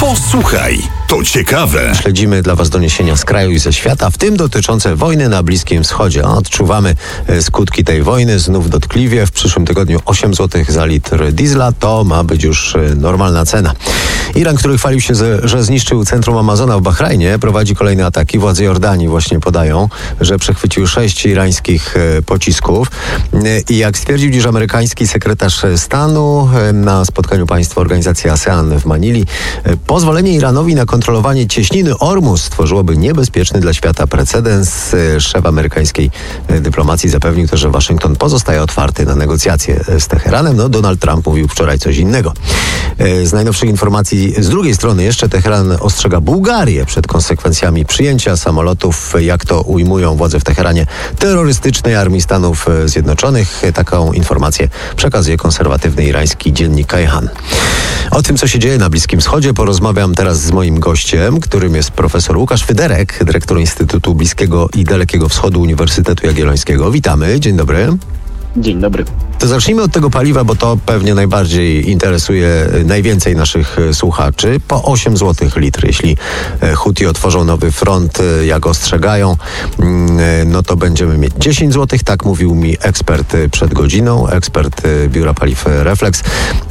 Posłuchaj, to ciekawe. Śledzimy dla Was doniesienia z kraju i ze świata, w tym dotyczące wojny na Bliskim Wschodzie. Odczuwamy skutki tej wojny znów dotkliwie. W przyszłym tygodniu 8 zł za litr diesla to ma być już normalna cena. Iran, który chwalił się, że zniszczył centrum Amazona w Bahrajnie, prowadzi kolejne ataki. Władze Jordanii właśnie podają, że przechwycił 6 irańskich pocisków. I jak stwierdził dziś amerykański sekretarz stanu na spotkaniu państw organizacji ASEAN w Manili, pozwolenie Iranowi na kontrolowanie cieśniny Ormus stworzyłoby niebezpieczny dla świata precedens. Szef amerykańskiej dyplomacji zapewnił też, że Waszyngton pozostaje otwarty na negocjacje z Teheranem. Donald Trump mówił wczoraj coś innego. Z najnowszych informacji z drugiej strony jeszcze Teheran ostrzega Bułgarię przed konsekwencjami przyjęcia samolotów, jak to ujmują władze w Teheranie, terrorystycznej armii Stanów Zjednoczonych. Taką informację przekazuje konserwatywny irański dziennik Kayhan. O tym, co się dzieje na Bliskim Wschodzie, porozmawiam teraz z moim gościem, którym jest profesor Łukasz Fyderek, dyrektor Instytutu Bliskiego i Dalekiego Wschodu Uniwersytetu Jagiellońskiego. Witamy, dzień dobry. Dzień dobry. To zacznijmy od tego paliwa, bo to pewnie najbardziej interesuje najwięcej naszych słuchaczy. Po 8 zł litr, jeśli Huti otworzą nowy front, jak ostrzegają, no to będziemy mieć 10 zł. Tak mówił mi ekspert przed godziną, ekspert Biura Paliw Reflex.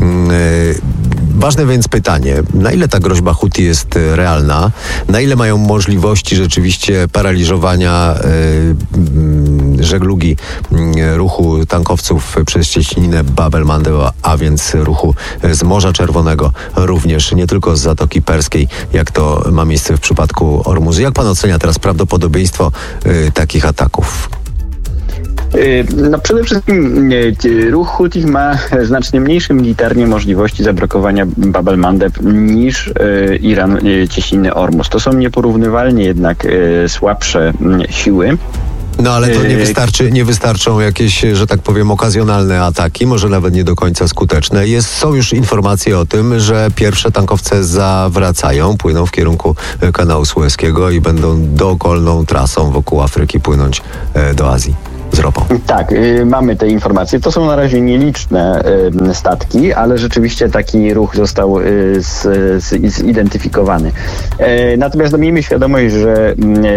Ważne więc pytanie, na ile ta groźba Huti jest realna? Na ile mają możliwości rzeczywiście paraliżowania żeglugi, ruchu tankowców przez cieśninę Bab el-Mandeb, a więc ruchu z Morza Czerwonego, również nie tylko z Zatoki Perskiej, jak to ma miejsce w przypadku Ormuzu. Jak pan ocenia teraz prawdopodobieństwo takich ataków? No przede wszystkim ruch Hutich ma znacznie mniejsze militarnie możliwości zablokowania Bab el-Mandeb niż Iran cieśniny Ormus. To są nieporównywalnie jednak słabsze siły. No ale to nie wystarczą jakieś, że tak powiem, okazjonalne ataki, może nawet nie do końca skuteczne. Są już informacje o tym, że pierwsze tankowce zawracają, płyną w kierunku kanału Sueskiego i będą dookolną trasą wokół Afryki płynąć do Azji z ropą. Tak, mamy te informacje. To są na zidentyfikowane statki, ale rzeczywiście taki ruch został zidentyfikowany. Natomiast miejmy świadomość, że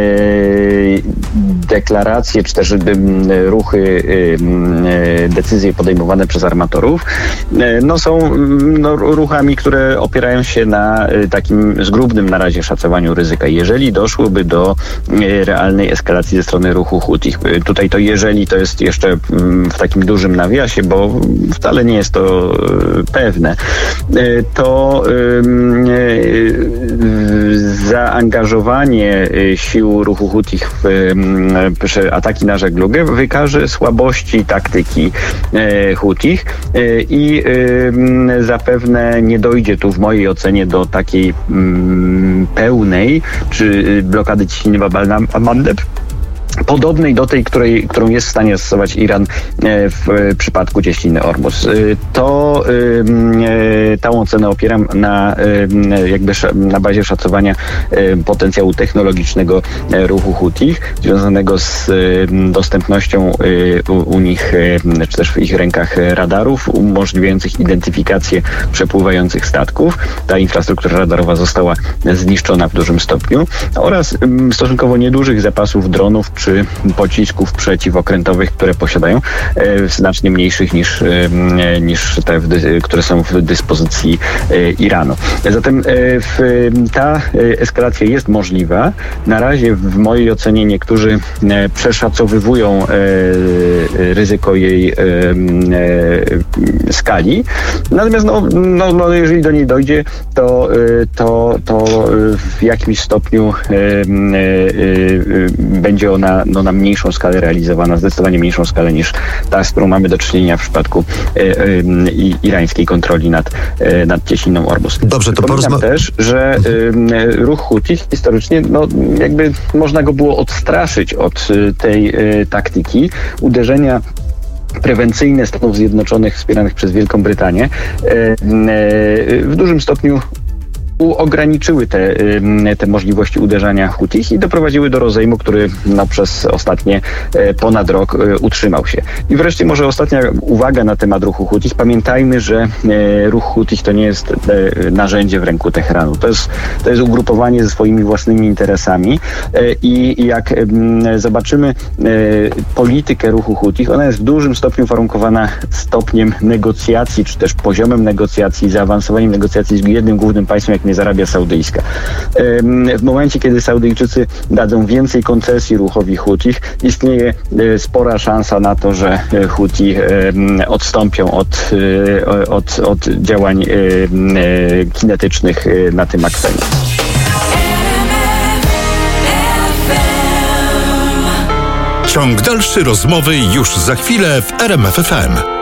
deklaracje, czy też ruchy, decyzje podejmowane przez armatorów są ruchami, które opierają się na takim zgrubnym na razie szacowaniu ryzyka. Jeżeli doszłoby do realnej eskalacji ze strony ruchu Hutich, tutaj to jeżeli to jest jeszcze w takim dużym nawiasie, bo wcale nie jest to pewne, to zaangażowanie sił ruchu Hutich w ataki na żeglugę wykaże słabości taktyki Hutich i zapewne nie dojdzie tu w mojej ocenie do takiej pełnej czy blokady cieśniny Bab el-Mandeb, podobnej do tej, którą jest w stanie stosować Iran w przypadku cieśniny Ormus. Tą ocenę opieram na bazie szacowania potencjału technologicznego ruchu Hutich, związanego z dostępnością u nich, czy też w ich rękach radarów umożliwiających identyfikację przepływających statków. Ta infrastruktura radarowa została zniszczona w dużym stopniu oraz stosunkowo niedużych zapasów dronów czy pocisków przeciwokrętowych, które posiadają, znacznie mniejszych niż te, które są w dyspozycji Iranu. Zatem ta eskalacja jest możliwa. Na razie w mojej ocenie niektórzy przeszacowywują ryzyko jej skali. Natomiast jeżeli do niej dojdzie, to w jakimś stopniu będzie ona na mniejszą skalę realizowana, zdecydowanie mniejszą skalę niż ta, z którą mamy do czynienia w przypadku irańskiej kontroli nad cieśniną Ormus. Dobrze, to Przypominam też, że ruch Hutich historycznie, jakby można go było odstraszyć od tej taktyki uderzenia prewencyjne Stanów Zjednoczonych wspieranych przez Wielką Brytanię w dużym stopniu ograniczyły te możliwości uderzania Hutich i doprowadziły do rozejmu, który przez ostatnie ponad rok utrzymał się. I wreszcie może ostatnia uwaga na temat ruchu Hutich. Pamiętajmy, że ruch Hutich to nie jest narzędzie w ręku Teheranu. To jest ugrupowanie ze swoimi własnymi interesami i jak zobaczymy politykę ruchu Hutich, ona jest w dużym stopniu warunkowana stopniem negocjacji, czy też poziomem negocjacji, zaawansowaniem negocjacji z jednym głównym państwem, jakim jest Arabia Saudyjska. W momencie, kiedy Saudyjczycy dadzą więcej koncesji ruchowi Hutich, istnieje spora szansa na to, że Huti odstąpią od działań kinetycznych na tym akwenie. Ciąg dalszy rozmowy już za chwilę w RMF FM.